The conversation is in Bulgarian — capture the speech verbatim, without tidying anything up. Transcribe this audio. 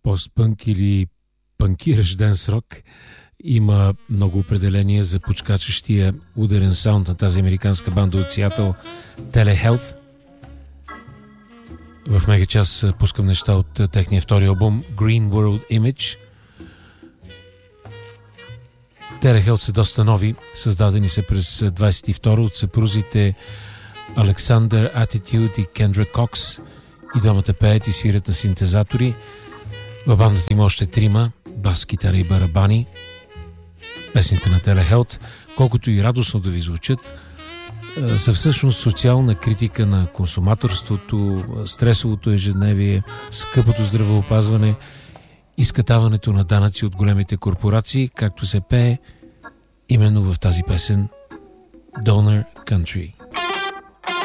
постпънк или панкиращ денс рок. Има много определения за почкачащия ударен саунд на тази американска банда от Сиатъл Telehealth. В мега час пускам неща от техния втори албум Green World Image. Telehealth са доста нови, създадени са през двайсет и втори от съпрузите Александър Attitude и Кендра Кокс. И двамата пеят и свирят на синтезатори. В бандата има още трима, бас, китара и барабани. Песните на Telehealth, колкото и радостно да ви звучат, са всъщност социална критика на консуматорството, стресовото ежедневие, скъпото здравеопазване, изкатаването на данъци от големите корпорации, както се пее именно в тази песен Donor Country.